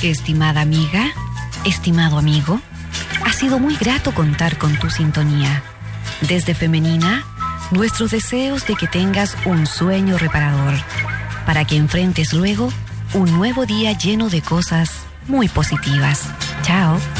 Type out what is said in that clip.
Estimada amiga, estimado amigo, ha sido muy grato contar con tu sintonía. Desde Femenina, nuestros deseos de que tengas un sueño reparador, para que enfrentes luego un nuevo día lleno de cosas muy positivas. Chao.